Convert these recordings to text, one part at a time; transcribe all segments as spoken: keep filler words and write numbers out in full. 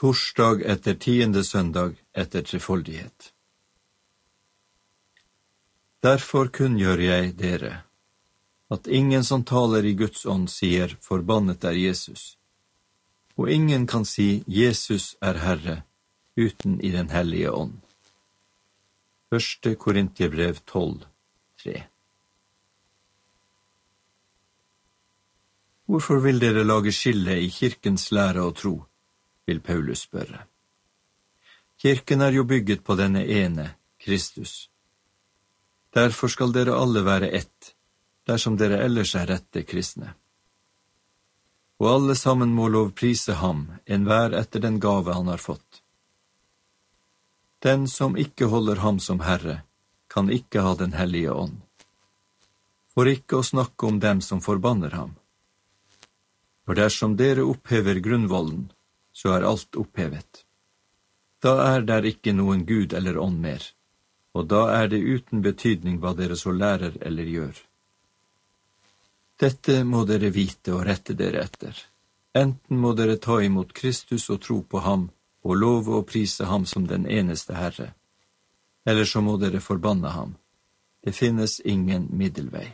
Torsdag etter tiende søndag etter trefoldighet. Derfor kunngjør jeg dere, at ingen som taler i Guds ånd sier, forbannet er Jesus, og ingen kan si, Jesus er Herre, uten i den hellige ånd. Første Korintierbrev tolv, tre. Hvorfor vil dere lage skille i kirkens lære og tro, vil Paulus spørre. Kirken er jo bygget på denne ene, Kristus. Derfor skal dere alle være ett, dersom dere ellers er rette kristne. Og alle sammen må lovprise ham, enhver etter den gave han har fått. Den som ikke holder ham som Herre, kan ikke ha den hellige ånd. For ikke å snakke om dem som forbanner ham. For dersom dere opphever grunnvollen, så er alt opphevet. Da er der ikke noen Gud eller ånd mer, og da er det uten betydning hva dere så lærer eller gjør. Dette må dere vite og rette dere etter. Enten må dere ta imot Kristus og tro på ham, og love og prise ham som den eneste Herre, eller så må dere forbanne ham. Det finnes ingen middelvei.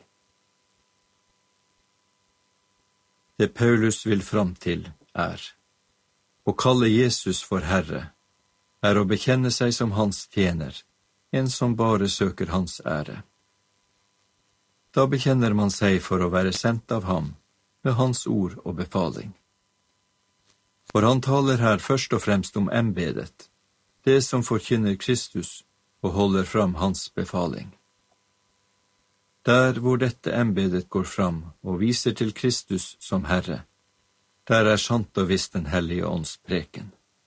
Det Paulus vil fram til er å kalle Jesus for Herre, er å bekjenne seg som hans tjener, en som bare søker hans ære. Da bekjenner man seg for å være sendt av ham, med hans ord og befaling. For han taler her først og fremst om embedet, det som forkynner Kristus og holder fram hans befaling. Der hvor dette embedet går fram og viser til Kristus som Herre, der er sant og visst den hellige ånds preken.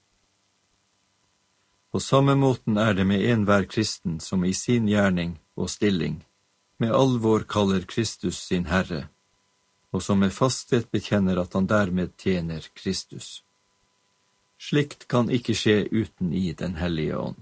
På samme måten er det med enhver kristen som i sin gjerning og stilling med alvor kaller Kristus sin Herre, og som med fasthet bekjenner at han dermed tjener Kristus. Slikt kan ikke skje uten i den hellige ånd.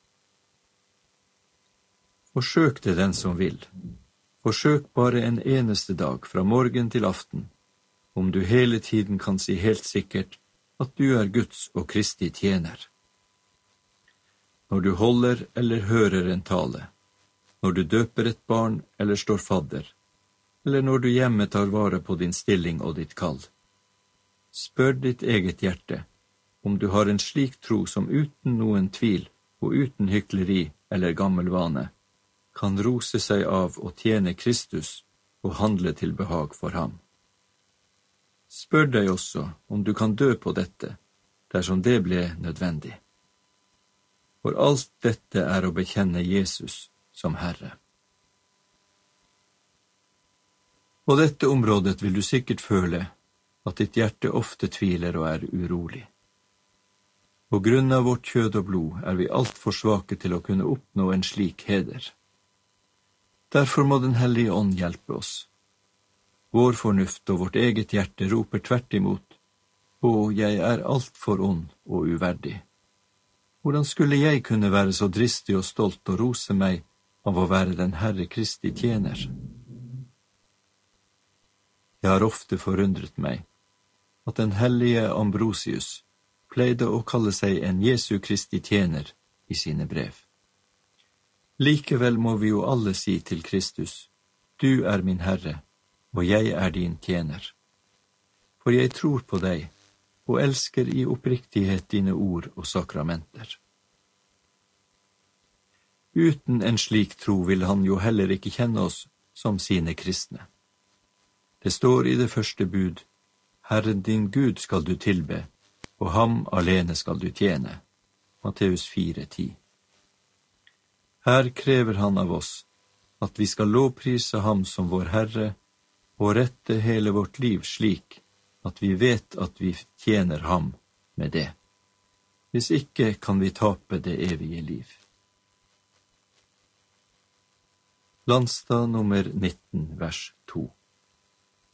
Forsøk det den som vil. Forsøk bare en eneste dag fra morgen til aften, om du hele tiden kan si helt sikkert at du er Guds og Kristi tjener. Når du holder eller hører en tale, når du døper et barn eller står fadder, eller når du hjemme tar vare på din stilling og ditt kall, spør ditt eget hjerte om du har en slik tro som uten noen tvil og uten hykleri eller gammel vane kan rose seg av å tjene Kristus og handle til behag for ham. Spør deg også om du kan dø på dette, dersom det ble nødvendig. For alt dette er å bekjenne Jesus som Herre. På dette området vil du sikkert føle at ditt hjerte ofte tviler og er urolig. På grunn av vårt kjød og blod er vi alt for svake til å kunne oppnå en slik heder. Derfor må den hellige ånd hjelpe oss. Vår fornuft og vårt eget hjerte roper tvert imot, «Å, jeg er alt for ond og uverdig. Hvordan skulle jeg kunne være så dristig og stolt og rose meg av å være den Herre Kristi tjener?» Jeg har ofte forundret meg at den hellige Ambrosius pleide å kalle seg en Jesu Kristi tjener i sine brev. Likevel må vi jo alle si til Kristus, «Du er min Herre, og jeg er din tjener. For jeg tror på deg, og elsker i oppriktighet dine ord og sakramenter.» Uten en slik tro vil han jo heller ikke kjenne oss som sine kristne. Det står i det første bud, «Herren din Gud skal du tilbe, og ham alene skal du tjene.» Matteus fire, ti. Her krever han av oss at vi skal lovprise ham som vår Herre, og rette hele vårt liv slik at vi vet at vi tjener ham med det. Hvis ikke kan vi tape det evige liv. Landstad nummer nitten, vers to.